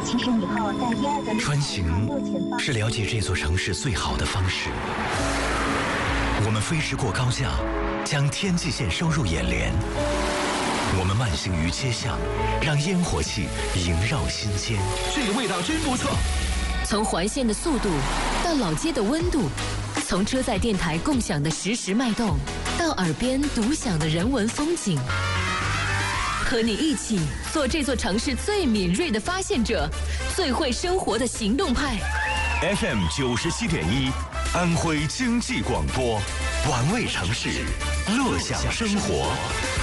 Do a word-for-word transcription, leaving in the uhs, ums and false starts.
起身以后在第二个穿行是了解这座城市最好的方式。我们飞驰过高架，将天际线收入眼帘。我们慢行于街巷，让烟火气萦绕心间。 这个味道真不错。 从环线的速度到老街的温度，从车载电台共享的实时脉动，到耳边独享的人文风景。和你一起做这座城市最敏锐的发现者，最会生活的行动派。 F M 九十七点一，安徽经济广播，玩味城市，乐享生活。